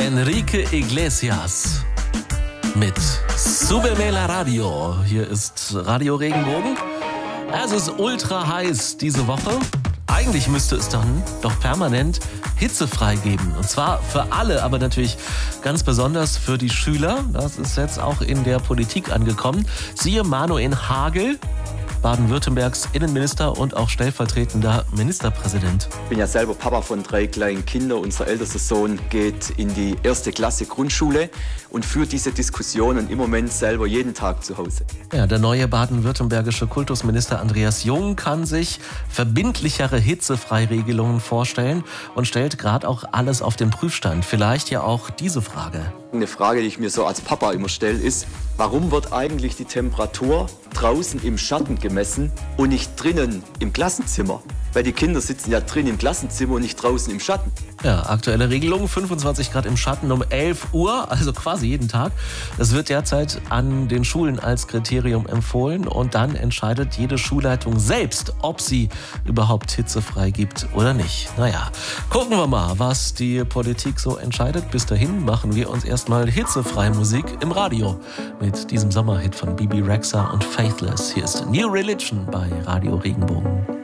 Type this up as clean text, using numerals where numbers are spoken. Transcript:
Enrique Iglesias mit Súbeme la Radio. Hier ist Radio Regenbogen. Es ist ultra heiß diese Woche. Eigentlich müsste es dann doch permanent hitzefrei geben. Und zwar für alle, aber natürlich ganz besonders für die Schüler. Das ist jetzt auch in der Politik angekommen. Siehe Manuel Hagel, Baden-Württembergs Innenminister und auch stellvertretender Ministerpräsident. Ich bin ja selber Papa von 3 kleinen Kindern. Unser ältester Sohn geht in die 1. Klasse Grundschule und führt diese Diskussionen im Moment selber jeden Tag zu Hause. Ja, der neue baden-württembergische Kultusminister Andreas Jung kann sich verbindlichere Hitzefreiregelungen vorstellen und stellt gerade auch alles auf den Prüfstand. Vielleicht ja auch diese Frage. Eine Frage, die ich mir so als Papa immer stelle, ist, warum wird eigentlich die Temperatur draußen im Schatten gemessen und nicht drinnen im Klassenzimmer? Weil die Kinder sitzen ja drin im Klassenzimmer und nicht draußen im Schatten. Ja, aktuelle Regelung, 25 Grad im Schatten um 11 Uhr, also quasi jeden Tag. Das wird derzeit an den Schulen als Kriterium empfohlen und dann entscheidet jede Schulleitung selbst, ob sie überhaupt hitzefrei gibt oder nicht. Naja, gucken wir mal, was die Politik so entscheidet. Bis dahin machen wir uns erstmal hitzefreie Musik im Radio mit diesem Sommerhit von Bebe Rexha und Faithless. Hier ist New Religion bei Radio Regenbogen.